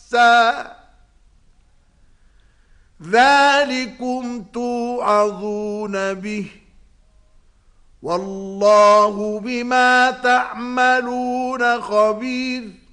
بَأْسًا ذَلِكُمْ تُوعَظُونَ بِهِ وَاللَّهُ بِمَا تَعْمَلُونَ خَبِيرٌ